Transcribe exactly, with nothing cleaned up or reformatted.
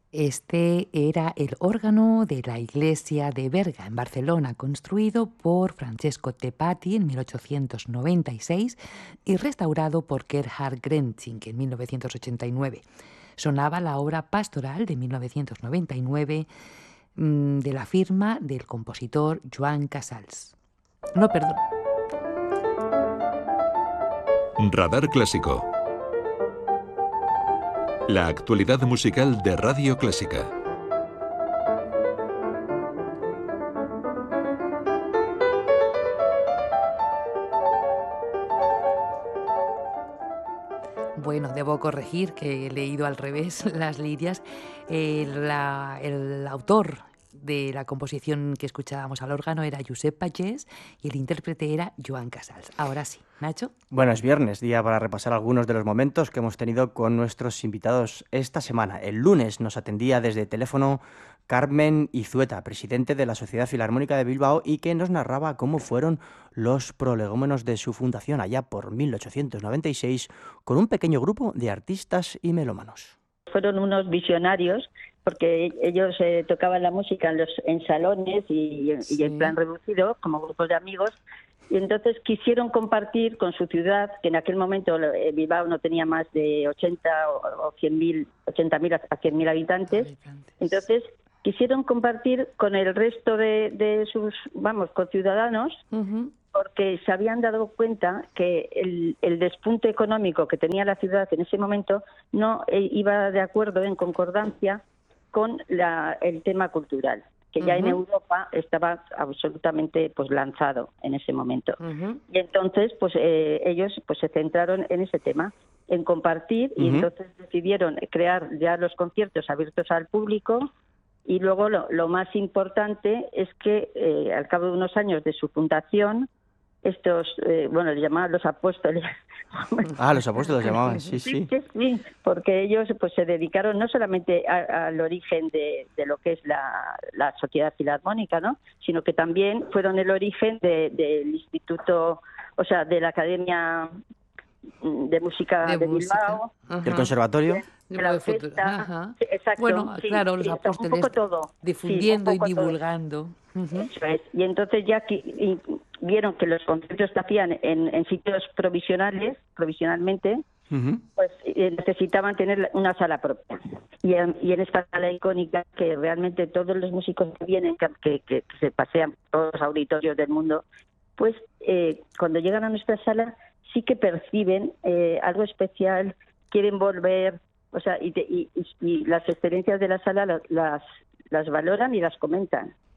Este era el órgano de la iglesia de Berga, en Barcelona, construido por Francesco Tepati en mil ochocientos noventa y seis y restaurado por Gerhard Grentzing en mil novecientos ochenta y nueve. Sonaba la obra pastoral de mil novecientos noventa y nueve mmm, de la firma del compositor Joan Casals. No, perdón. Radar Clásico. La actualidad musical de Radio Clásica. Bueno, debo corregir que he leído al revés las lirias. El, la, el autor de la composición que escuchábamos al órgano era Josep Pagès y el intérprete era Joan Casals. Ahora sí, Nacho. Bueno, es viernes, día para repasar algunos de los momentos que hemos tenido con nuestros invitados esta semana. El lunes nos atendía desde teléfono Carmen Izueta, presidente de la Sociedad Filarmónica de Bilbao, y que nos narraba cómo fueron los prolegómenos de su fundación allá por mil ochocientos noventa y seis con un pequeño grupo de artistas y melómanos. Fueron unos visionarios porque ellos eh, tocaban la música en, los, en salones y, sí. y en plan reducido, como grupos de amigos, y entonces quisieron compartir con su ciudad, que en aquel momento eh, Bilbao no tenía más de ochenta o cien mil, ochenta mil a cien mil habitantes, habitantes, entonces quisieron compartir con el resto de, de sus, vamos, conciudadanos, uh-huh. porque se habían dado cuenta que el, el despunte económico que tenía la ciudad en ese momento no eh, iba de acuerdo, en concordancia con la, el tema cultural, que ya uh-huh. en Europa estaba absolutamente pues lanzado en ese momento. Uh-huh. Y entonces pues eh, ellos pues se centraron en ese tema, en compartir, uh-huh. y entonces decidieron crear ya los conciertos abiertos al público. Y luego lo, lo más importante es que eh, al cabo de unos años de su fundación, estos, eh, bueno, les llamaban los apóstoles. Ah, los apóstoles llamaban, sí, sí. Sí, sí, porque ellos pues se dedicaron no solamente a, al origen de, de lo que es la, la Sociedad Filarmónica, ¿no?, sino que también fueron el origen de, del Instituto, o sea, de la Academia de Música de, de Bilbao. Música. Del Conservatorio. De, de la orquesta. Sí, exacto. Bueno, sí, claro, los sí, apóstoles un poco todo. difundiendo sí, un poco y divulgando. Uh-huh. Eso es. Y entonces ya que, y vieron que los conciertos se hacían en, en sitios provisionales, provisionalmente, uh-huh. pues eh, necesitaban tener una sala propia. Y en, y en esta sala icónica, que realmente todos los músicos que vienen, que, que, que se pasean por todos los auditorios del mundo, pues eh, cuando llegan a nuestra sala sí que perciben eh, algo especial, quieren volver, o sea, y, y, y las experiencias de la sala las, las valoran y las comentan.